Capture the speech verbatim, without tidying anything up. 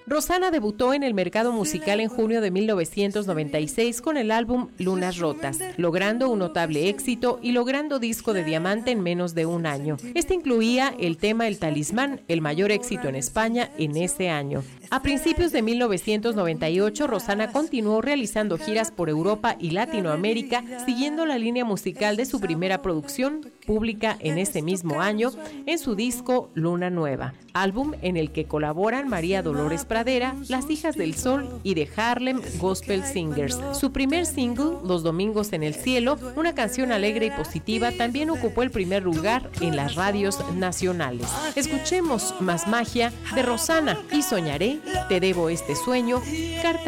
Rosana debutó en el mercado musical en junio de mil novecientos noventa y seis con el álbum Lunas Rotas, logrando un notable éxito y logrando disco de diamante en menos de un año. Este incluía el tema El Talismán, el mayor éxito en España en ese año. A principios de mil novecientos noventa y ocho, Rosana continuó realizando giras por Europa y Latinoamérica, siguiendo la línea musical de su primera producción, pública en ese mismo año, en su disco Luna Nueva, álbum en el que colaboran María Dolores Pradera, Las Hijas del Sol y The Harlem Gospel Singers. Su primer single, Los Domingos en el Cielo, una canción alegre y positiva, también ocupó el primer lugar en las radios nacionales. Escuchemos Más Magia de Rosana y Soñaré, Te Debo Este Sueño, Carta